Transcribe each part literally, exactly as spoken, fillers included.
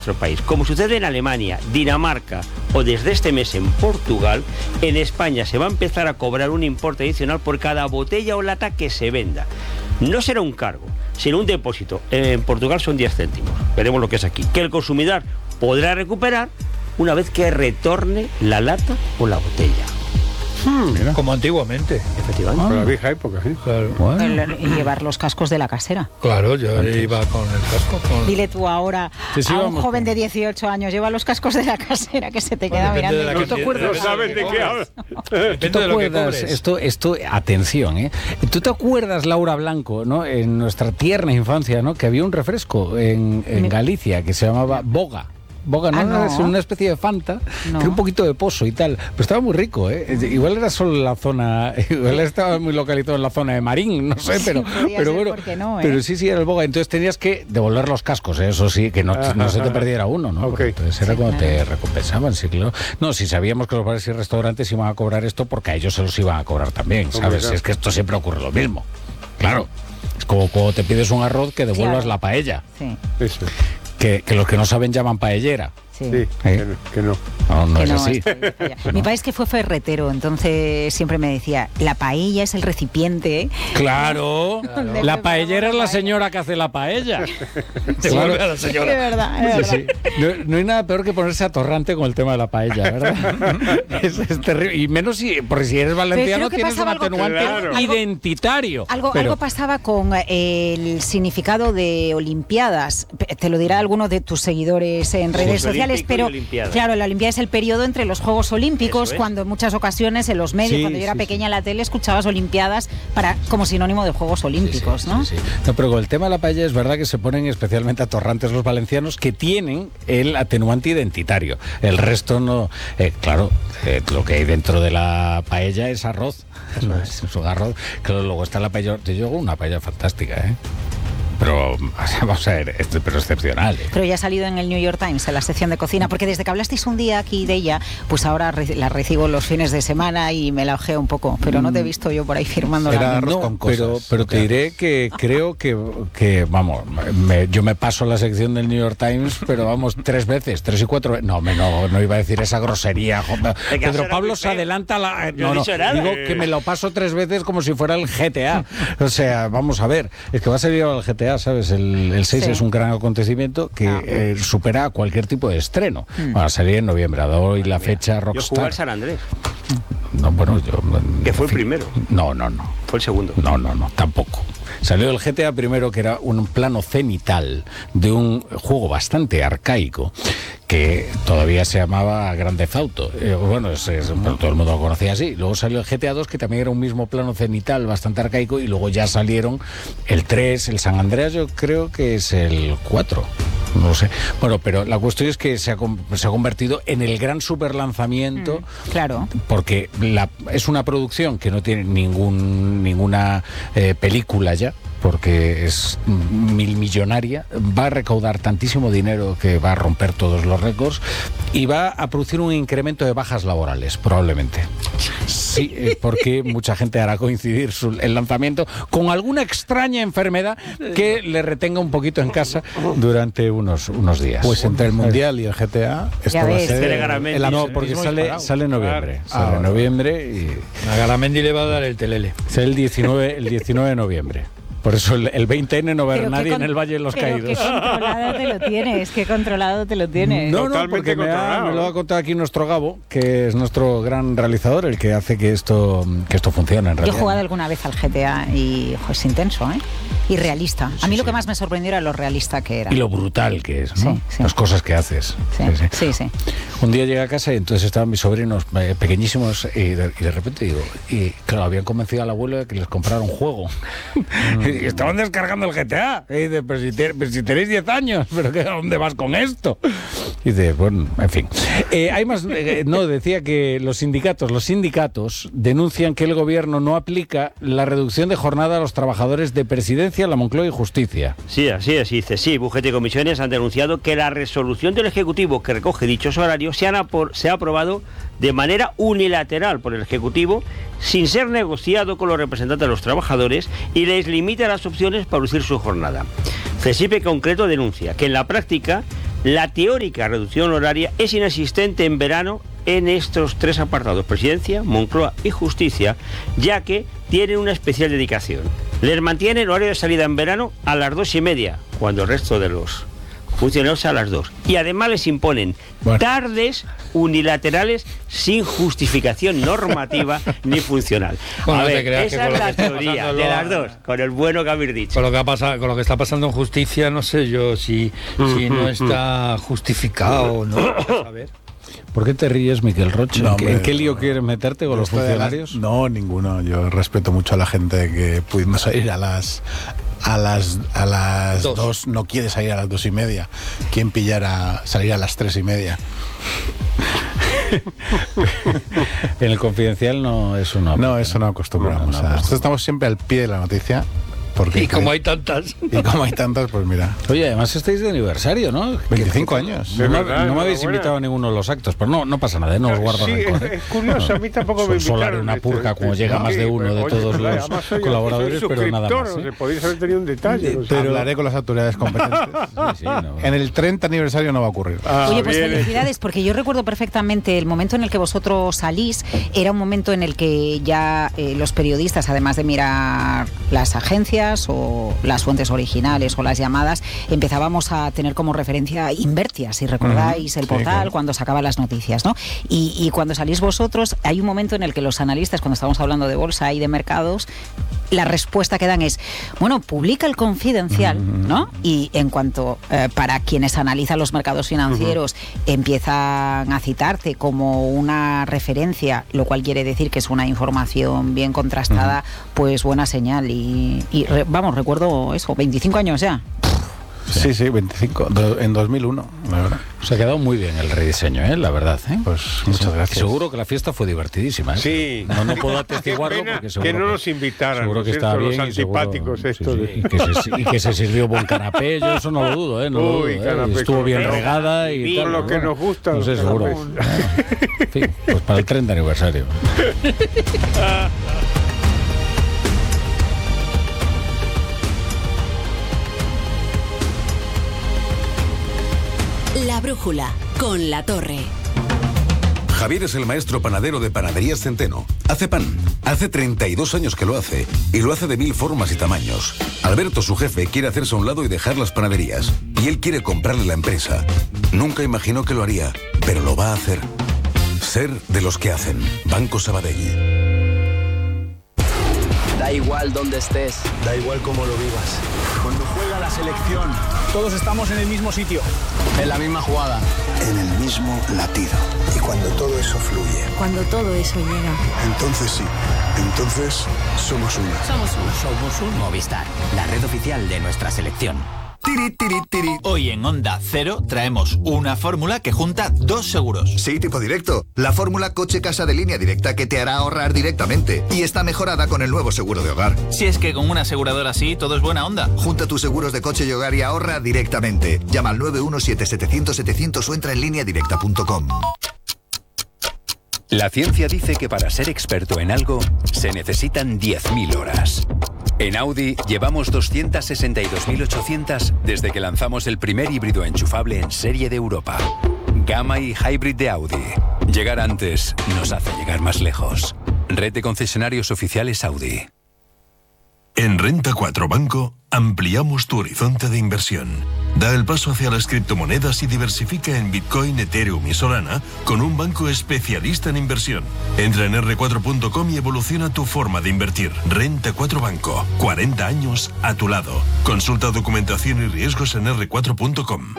nuestro país. Como sucede en Alemania, Dinamarca o desde este mes en Portugal, en España se va a empezar a cobrar un importe adicional por cada botella o lata que se venda. No será un cargo, sino un depósito. En Portugal son diez céntimos. Veremos lo que es aquí. Que el consumidor podrá recuperar una vez que retorne la lata o la botella. Hmm, como antiguamente. Efectivamente. Con la vieja época, ¿sí? Claro. Bueno. El, y llevar los cascos de la casera. Claro, yo Antes. iba con el casco. Con... Dile tú ahora sí, sí, a un vamos. joven de dieciocho años, lleva los cascos de la casera, que se te queda bueno, mirando. ¿No te acuerdas? ¿Sabes de qué hablas? ¿Tú te acuerdas? Esto, esto, atención, ¿eh? ¿Tú te acuerdas, Laura Blanco, ¿no? En nuestra tierna infancia, ¿no? Que había un refresco en, en Galicia que se llamaba Boga. Boga, ¿no? Ah, no. Es una especie de Fanta, no. Tiene un poquito de pozo y tal, pero estaba muy rico, ¿eh? Igual era solo en la zona, igual estaba muy localizado en la zona de Marín, no sé, pero, sí, pero bueno, no, ¿eh? pero sí, sí, era el Boga, entonces tenías que devolver los cascos, ¿eh? Eso sí, que no, no se te perdiera uno, ¿no? Okay. Entonces era sí, cuando claro. te recompensaban, sí, claro. No, si sabíamos que los bares y restaurantes iban a cobrar esto, porque a ellos se los iban a cobrar también, ¿sabes? Si es que esto siempre ocurre lo mismo, claro. Es como cuando te pides un arroz que devuelvas claro. la paella. Sí. Eso. Que, que los que no saben llaman paellera. Sí. Sí, ¿Eh? que no. Que no. No, no Que es no, así. es Mi país que fue ferretero, entonces siempre me decía, la paella es el recipiente. Claro, Claro. la paellera es la señora que hace la paella. Claro. A la Es señora. verdad, es Sí, verdad. sí. No, no hay nada peor que ponerse atorrante con el tema de la paella, ¿verdad? es, es terrible. Y menos si, porque si eres valenciano creo que tienes un pasaba algo- atenuante Claro. identitario. Algo, Pero- algo pasaba con eh, el significado de Olimpiadas. P- Te lo dirá alguno de tus seguidores en redes Juegos sociales, Olímpicos y pero Olimpiadas. claro, la Olimpiada es el periodo entre los Juegos Olímpicos, Eso es. cuando en muchas ocasiones en los medios, Sí, cuando yo era sí, pequeña en la tele, escuchabas Olimpiadas para como sinónimo de Juegos Olímpicos, Sí, sí, ¿no? sí, sí. No, pero con el tema de la paella es verdad que se ponen especialmente atorrantes los valencianos que tienen el atenuante identitario. El resto no. Eh, claro, eh, lo que hay dentro de la paella es arroz. Es, es un arroz. Claro, luego está la paella. Yo hago una paella fantástica, ¿eh? Pero vamos a ver, esto, pero excepcional, ¿eh? Pero ya ha salido en el New York Times, en la sección de cocina, porque desde que hablasteis un día aquí de ella, pues ahora re- la recibo los fines de semana y me la ojeo un poco, pero no te he visto yo por ahí firmando Era la... arroz No, con cosas, pero, pero te diré que creo que, que vamos, me- yo me paso la sección del New York Times, pero vamos, tres veces, tres y cuatro veces. No, me, no, no iba a decir esa grosería. jo- Pedro será Pablo muy se feo. adelanta la... Yo no No, he no, dicho nada. digo que me lo paso tres veces como si fuera el G T A. O sea, vamos a ver, es que va a salir ahora el G T A, ¿sabes? El, el seis Sí. es un gran acontecimiento que Ah. eh, supera cualquier tipo de estreno. Mm. Va a salir en noviembre, a hoy la fecha Yo jugué Rockstar. al San Andrés, No, bueno, yo... que fue en el fin. primero, No, no, no. fue el segundo. No, no, no, tampoco. Salió el G T A primero, que era un plano cenital de un juego bastante arcaico que todavía se llamaba Grand Theft Auto. Eh, bueno, es, es- bueno, todo el mundo lo conocía así. Luego salió el G T A dos, que también era un mismo plano cenital bastante arcaico, y luego ya salieron el tres, el San Andreas, yo creo que es el cuatro. No lo sé. Bueno, pero la cuestión es que se ha, con- se ha convertido en el gran superlanzamiento. Claro. Porque la, es una producción que no tiene ningún ninguna eh, película ya, porque es mil millonaria, va a recaudar tantísimo dinero que va a romper todos los récords y va a producir un incremento de bajas laborales, probablemente. Sí, eh, porque mucha gente hará coincidir su, el lanzamiento con alguna extraña enfermedad que le retenga un poquito en casa durante unos, unos días. Pues entre el Mundial y el G T A, esto Ya va a ves. ser Tere Garamendi. el No, absurdo porque sale, disparado. sale en noviembre. Ah, Sale en bueno. noviembre y A Garamendi le va a dar el telele. es el diecinueve, el diecinueve de noviembre. Por eso el, el veinte ene no va a haber Pero qué nadie con- en el Valle de los pero Caídos. qué controlado te lo tienes, qué controlado te lo tienes. No, no, Totalmente porque me, ha- controlado. me lo ha contado aquí nuestro Gabo, que es nuestro gran realizador, el que hace que esto, que esto funcione en Yo he realidad. jugado alguna vez al G T A y jo, es intenso, ¿eh? Y realista. A mí Sí, lo que sí. más me sorprendió era lo realista que era. Y lo brutal que es, ¿no? Sí, sí. Las cosas que haces. Sí, Sí, sí. sí, sí. Un día llegué a casa y entonces estaban mis sobrinos eh, pequeñísimos y de, y de repente digo, y claro, habían convencido al abuelo de que les comprara un juego. Y estaban descargando el G T A. Y dice, pero si, te- pero si tenéis diez años, ¿pero qué, a dónde vas con esto? Y dice, bueno, en fin. Eh, hay más, eh, no, decía que los sindicatos, los sindicatos denuncian que el gobierno no aplica la reducción de jornada a los trabajadores de Presidencia, la Moncloa y Justicia. Sí, así es, dice, sí, Bufete y comisiones han denunciado que la resolución del Ejecutivo que recoge dichos horarios se, han apor- se ha aprobado de manera unilateral por el Ejecutivo, sin ser negociado con los representantes de los trabajadores, y les limita las opciones para reducir su jornada. CESIP en concreto denuncia que en la práctica La teórica reducción horaria es inexistente en verano en estos tres apartados, Presidencia, Moncloa y Justicia, ya que tienen una especial dedicación. Les mantienen el horario de salida en verano a las dos y media, cuando el resto de los funcionarios a las dos. Y además les imponen bueno. tardes unilaterales sin justificación normativa ni funcional. Bueno, a no ver, te creas esa que es la teoría de las dos, con el bueno que habéis dicho. Con lo que, ha pasado, con lo que está pasando en Justicia, no sé yo si, si no está justificado o no. A ver. ¿Por qué te ríes, Miquel Roche? No, ¿En, qué, ¿En qué lío quieres meterte con los funcionarios? Las, no, ninguno. Yo respeto mucho a la gente que pudimos ir a las a las a las dos. dos no quiere salir a las dos y media. ¿Quién pillara salir a las tres y media? En el Confidencial no es una. No, eso no acostumbramos. No, no, no, Nosotros estamos siempre al pie de la noticia. Porque y como hay tantas. Y como hay tantas, pues mira. Oye, además estáis de aniversario, ¿no? veinticinco años. No, verdad, no me habéis invitado a ninguno de los actos, pero no, no pasa nada, ¿eh? No os guardo sí, rencor. Es, es curioso, no, a mí tampoco me invitaron. Solar una purca, como llega más de uno de todos los colaboradores, pero nada más. ¿eh? Podéis haber tenido un detalle. Pero hablaré con las autoridades competentes. Sí, sí, no. En el treinta aniversario no va a ocurrir. Ah, Oye, pues bien. Felicidades, porque yo recuerdo perfectamente el momento en el que vosotros salís. Era un momento en el que ya eh, los periodistas, además de mirar las agencias o las fuentes originales o las llamadas, empezábamos a tener como referencia Invertia, si recordáis, uh-huh. el portal, sí, claro. cuando sacaba las noticias, ¿no? Y, y cuando salís vosotros, hay un momento en el que los analistas, cuando estamos hablando de bolsa y de mercados, la respuesta que dan es, bueno, publica el Confidencial, uh-huh. ¿no? Y en cuanto, eh, para quienes analizan los mercados financieros, uh-huh. empiezan a citarte como una referencia, lo cual quiere decir que es una información bien contrastada, uh-huh. pues buena señal. Y, y re, vamos, recuerdo eso, veinticinco años ya. Sí, sí, veinticinco, en dos mil uno, la verdad. Se ha quedado muy bien el rediseño, ¿eh? La verdad, ¿eh? Pues muchas sí, gracias. Seguro que la fiesta fue divertidísima, ¿eh? Sí. No, no puedo atestiguarlo porque seguro que no nos invitaran. Seguro que está bien. Los antipáticos seguro, estos. Sí, sí, y, que se, y que se sirvió buen canapé, yo eso no lo dudo, ¿eh? No lo Uy, dudo, ¿eh? Estuvo bien regada y con tal. lo que bueno, nos gusta. No sé, seguro. En fin, pues para el treinta aniversario. La brújula, con La Torre. Javier es el maestro panadero de Panaderías Centeno. Hace pan. Hace treinta y dos años que lo hace. Y lo hace de mil formas y tamaños. Alberto, su jefe, quiere hacerse a un lado y dejar las panaderías. Y él quiere comprarle la empresa. Nunca imaginó que lo haría, pero lo va a hacer. Ser de los que hacen. Banco Sabadell. Da igual dónde estés. Da igual cómo lo vivas. Cuando juega la selección, todos estamos en el mismo sitio, en la misma jugada, en el mismo latido. Y cuando todo eso fluye, cuando todo eso llega, entonces sí, entonces somos uno. Somos uno. Somos un Movistar, la red oficial de nuestra selección. Tiri, tiri, tiri. Hoy en Onda Cero traemos una fórmula que junta dos seguros. Sí, tipo directo. La fórmula coche-casa de Línea Directa que te hará ahorrar directamente. Y está mejorada con el nuevo seguro de hogar. Si es que con una aseguradora así todo es buena onda. Junta tus seguros de coche y hogar y ahorra directamente. Llama al nueve uno siete siete cero cero setecientos o entra en línea directa punto com. La ciencia dice que para ser experto en algo se necesitan diez mil horas. En Audi llevamos doscientas sesenta y dos mil ochocientas desde que lanzamos el primer híbrido enchufable en serie de Europa. Gamma y Hybrid de Audi. Llegar antes nos hace llegar más lejos. Red de concesionarios oficiales Audi. En Renta cuatro Banco ampliamos tu horizonte de inversión. Da el paso hacia las criptomonedas y diversifica en Bitcoin, Ethereum y Solana con un banco especialista en inversión. Entra en erre cuatro punto com y evoluciona tu forma de invertir. Renta cuatro Banco. cuarenta años a tu lado. Consulta documentación y riesgos en erre cuatro punto com.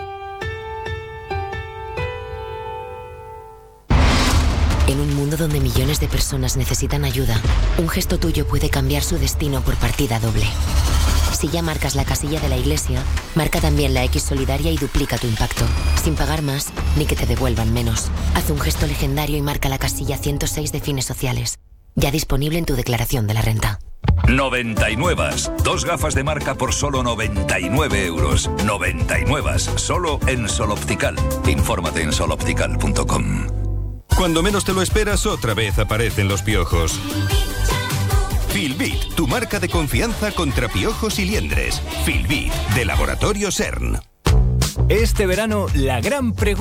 En un mundo donde millones de personas necesitan ayuda, un gesto tuyo puede cambiar su destino por partida doble. Si ya marcas la casilla de la iglesia, marca también la X solidaria y duplica tu impacto, sin pagar más ni que te devuelvan menos. Haz un gesto legendario y marca la casilla ciento seis de Fines Sociales. Ya disponible en tu declaración de la renta. noventa y nueve. Dos gafas de marca por solo noventa y nueve euros. noventa y nueve. Solo en Sol Optical. Infórmate en sol optical punto com. Cuando menos te lo esperas, otra vez aparecen los piojos. Filbit, tu marca de confianza contra piojos y liendres. Filbit, de Laboratorio CERN. Este verano, la gran pregunta